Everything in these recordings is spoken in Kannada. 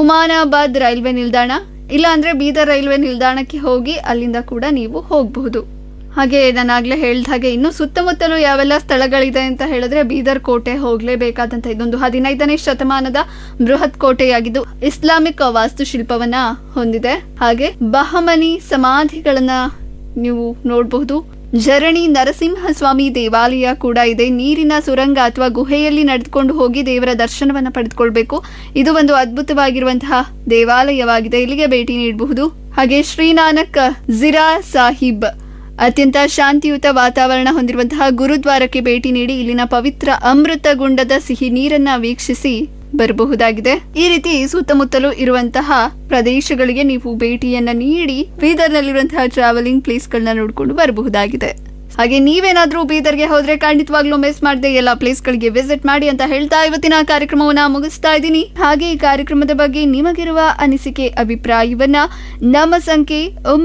ಹುಮಾನಾಬಾದ್ ರೈಲ್ವೆ ನಿಲ್ದಾಣ, ಇಲ್ಲ ಅಂದ್ರೆ ಬೀದರ್ ರೈಲ್ವೆ ನಿಲ್ದಾಣಕ್ಕೆ ಹೋಗಿ ಅಲ್ಲಿಂದ ಕೂಡ ನೀವು ಹೋಗಬಹುದು. ಹಾಗೆ ನಾನು ಆಗ್ಲೇ ಹೇಳಿದ ಹಾಗೆ ಇನ್ನು ಸುತ್ತಮುತ್ತಲೂ ಯಾವೆಲ್ಲ ಸ್ಥಳಗಳಿದೆ ಅಂತ ಹೇಳಿದ್ರೆ ಬೀದರ್ ಕೋಟೆ ಹೋಗಲೇಬೇಕಾದಂತ ಇದೊಂದು 15ನೇ ಶತಮಾನದ ಬೃಹತ್ ಕೋಟೆಯಾಗಿದ್ದು ಇಸ್ಲಾಮಿಕ್ ವಾಸ್ತುಶಿಲ್ಪವನ್ನ ಹೊಂದಿದೆ. ಹಾಗೆ ಬಹಮನಿ ಸಮಾಧಿಗಳನ್ನ ನೀವು ನೋಡಬಹುದು. ಜರಣಿ ನರಸಿಂಹಸ್ವಾಮಿ ದೇವಾಲಯ ಕೂಡ ಇದೆ. ನೀರಿನ ಸುರಂಗ ಅಥವಾ ಗುಹೆಯಲ್ಲಿ ನಡೆದುಕೊಂಡು ಹೋಗಿ ದೇವರ ದರ್ಶನವನ್ನ ಪಡೆದುಕೊಳ್ಬೇಕು. ಇದು ಒಂದು ಅದ್ಭುತವಾಗಿರುವಂತಹ ದೇವಾಲಯವಾಗಿದೆ, ಇಲ್ಲಿಗೆ ಭೇಟಿ ನೀಡಬಹುದು. ಹಾಗೆ ಶ್ರೀನಾನಕ್ ಜಿರಾ ಸಾಹಿಬ್ ಅತ್ಯಂತ ಶಾಂತಿಯುತ ವಾತಾವರಣ ಹೊಂದಿರುವಂತಹ ಗುರುದ್ವಾರಕ್ಕೆ ಭೇಟಿ ನೀಡಿ ಇಲ್ಲಿನ ಪವಿತ್ರ ಅಮೃತಗುಂಡದ ಸಿಹಿ ನೀರನ್ನ ವೀಕ್ಷಿಸಿ ಬರಬಹುದಾಗಿದೆ. ಈ ರೀತಿ ಸುತ್ತಮುತ್ತಲೂ ಇರುವಂತಹ ಪ್ರದೇಶಗಳಿಗೆ ನೀವು ಭೇಟಿಯನ್ನ ನೀಡಿ ಬೀದರ್ನಲ್ಲಿರುವಂತಹ ಟ್ರಾವೆಲಿಂಗ್ ಪ್ಲೇಸ್ಗಳನ್ನ ನೋಡ್ಕೊಂಡು ಬರಬಹುದಾಗಿದೆ. ಹಾಗೆ ನೀವೇನಾದ್ರೂ ಬೀದರ್ಗೆ ಹೋದ್ರೆ ಖಂಡಿತವಾಗ್ಲೂ ಮಿಸ್ ಮಾಡದೆ ಎಲ್ಲ ಪ್ಲೇಸ್ಗಳಿಗೆ ವಿಸಿಟ್ ಮಾಡಿ ಅಂತ ಹೇಳ್ತಾ ಇವತ್ತಿನ ಕಾರ್ಯಕ್ರಮವನ್ನ ಮುಗಿಸ್ತಾ ಇದ್ದೀನಿ. ಹಾಗೆ ಈ ಕಾರ್ಯಕ್ರಮದ ಬಗ್ಗೆ ನಿಮಗಿರುವ ಅನಿಸಿಕೆ ಅಭಿಪ್ರಾಯವನ್ನ ನಮ್ಮ ಸಂಖ್ಯೆ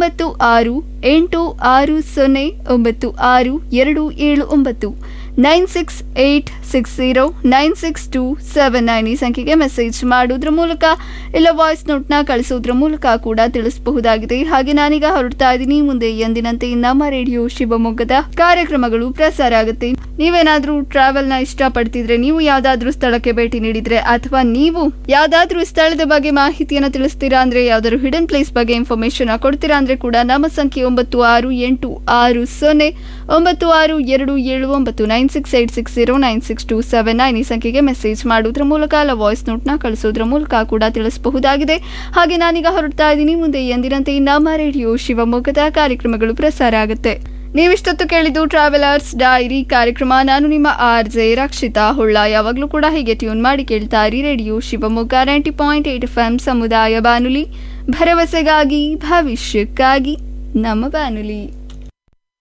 96609629 9686096279 ಈ ಸಂಖ್ಯೆಗೆ ಮೆಸೇಜ್ ಮಾಡೋದ್ರ ಮೂಲಕ ಇಲ್ಲ ವಾಯ್ಸ್ ನೋಟ್ನ ಕಳಿಸೋದ್ರ ಮೂಲಕ ಕೂಡ ತಿಳಿಸಬಹುದಾಗಿದೆ. ಹಾಗೆ ನಾನೀಗ ಹೊರಡ್ತಾ ಇದ್ದೀನಿ. ಮುಂದೆ ಎಂದಿನಂತೆ ನಮ್ಮ ರೇಡಿಯೋ ಶಿವಮೊಗ್ಗದ ಕಾರ್ಯಕ್ರಮಗಳು ಪ್ರಸಾರ ಆಗುತ್ತೆ. ನೀವೇನಾದ್ರೂ ಟ್ರಾವೆಲ್ ನ ಇಷ್ಟಪಡ್ತಿದ್ರೆ, ನೀವು ಯಾವ್ದಾದ್ರೂ ಸ್ಥಳಕ್ಕೆ ಭೇಟಿ ನೀಡಿದ್ರೆ ಅಥವಾ ನೀವು ಯಾವ್ದಾದ್ರೂ ಸ್ಥಳದ ಬಗ್ಗೆ ಮಾಹಿತಿಯನ್ನ ತಿಳಿಸ್ತೀರಾ ಅಂದ್ರೆ, ಯಾವ್ದಾದ್ರು ಹಿಡನ್ ಪ್ಲೇಸ್ ಬಗ್ಗೆ ಇನ್ಫಾರ್ಮೇಶನ್ ಕೊಡ್ತೀರಾ ಅಂದ್ರೆ ಕೂಡ ನಮ್ಮ ಸಂಖ್ಯೆ 9686096279 9686096279 ಈ ಸಂಖ್ಯೆಗೆ ಮೆಸೇಜ್ ಮಾಡೋದ್ರ ಮೂಲಕ ಅಲ್ಲ ವಾಯ್ಸ್ ನೋಟ್ನ ಕಳಿಸೋದ್ರ ಮೂಲಕ ಕೂಡ ತಿಳಿಸಬಹುದಾಗಿದೆ. ಹಾಗೆ ನಾನೀಗ ಹೊರಡ್ತಾ ಇದ್ದೀನಿ. ಮುಂದೆ ಎಂದಿನಂತೆ ನಮ್ಮ ರೇಡಿಯೋ ಶಿವಮೊಗ್ಗದ ಕಾರ್ಯಕ್ರಮಗಳು ಪ್ರಸಾರ ಆಗುತ್ತೆ. ನೀವಿಷ್ಟೊತ್ತು ಕೇಳಿದ್ದು ಟ್ರಾವೆಲರ್ಸ್ ಡೈರಿ ಕಾರ್ಯಕ್ರಮ. ನಾನು ನಿಮ್ಮ RJ ರಕ್ಷಿತಾ ಹೊಳ್ಳ. ಯಾವಾಗಲೂ ಕೂಡ ಹೀಗೆ ಟ್ಯೂನ್ ಮಾಡಿ ಕೇಳ್ತಾ ಇರಿ ರೇಡಿಯೋ ಶಿವಮೊಗ್ಗ 90.8 FM ಸಮುದಾಯ ಬಾನುಲಿ, ಭರವಸೆಗಾಗಿ ಭವಿಷ್ಯಕ್ಕಾಗಿ ನಮ್ಮ ಬಾನುಲಿ.